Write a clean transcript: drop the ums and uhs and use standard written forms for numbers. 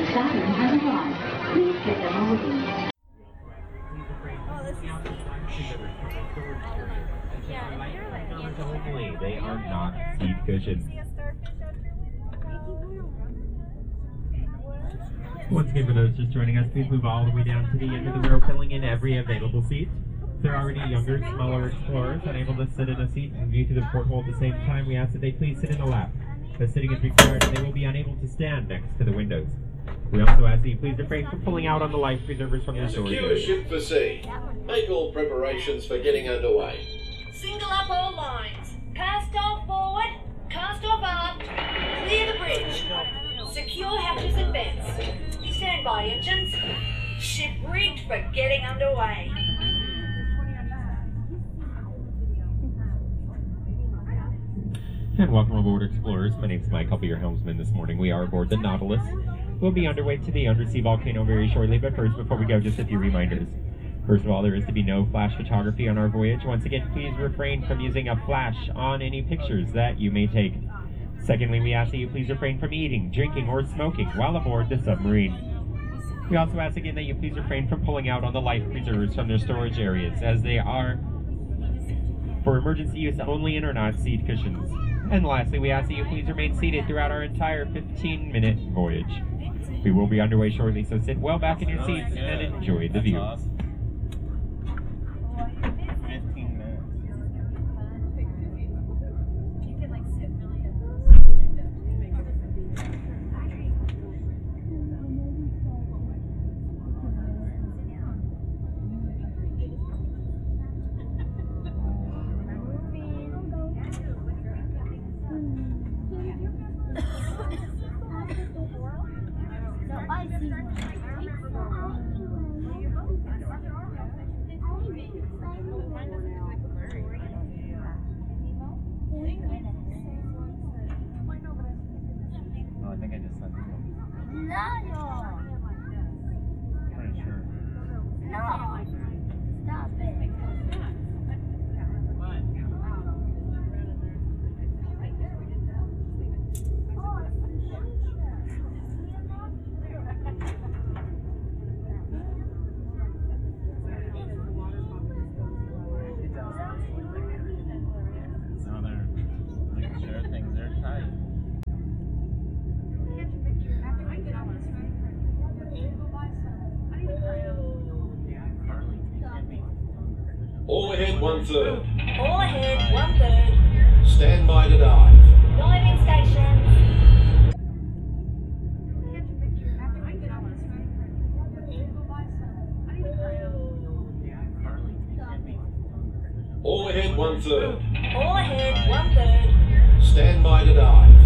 Saturn has arrived. Please get them moving. Only, they are not seat cushions. Once again, for those just joining us, please move all the way down to the end of the row, filling in every available seat. If there are already younger, smaller explorers unable to sit in a seat and view through the porthole at the same time, we ask that they please sit in the lap. As sitting is required, they will be unable to stand next to the windows. We also ask that you please refrain from pulling out on the life preservers from the storage Secure area. ship for sea. Make all preparations for getting underway. Single up all lines. Cast off forward, cast off aft, clear the bridge. Secure hatches and vents. Stand by engines. Ship rigged for getting underway. And welcome aboard, explorers. My name's Mike. I'll be your helmsman this morning. We are aboard the Nautilus. We'll be underway to the undersea volcano very shortly, but first, before we go, just a few reminders. First of all, there is to be no flash photography on our voyage. Once again, please refrain from using a flash on any pictures that you may take. Secondly, we ask that you please refrain from eating, drinking, or smoking while aboard the submarine. We also ask again that you please refrain from pulling out on the life preservers from their storage areas, as they are for emergency use only and are not seat cushions. And lastly, we ask that you please remain seated throughout our entire 15-minute voyage. We will be underway shortly, so sit well back in your seats and enjoy the view. Awesome. 15 minutes. I think I just sent it. No. Pretty sure. No. Stop it. No, they're making sure things are tight. All ahead 1/3. All ahead, 1/3. Stand by to dive. Diving stations. All ahead 1/3. All ahead, 1/3. Stand by to dive.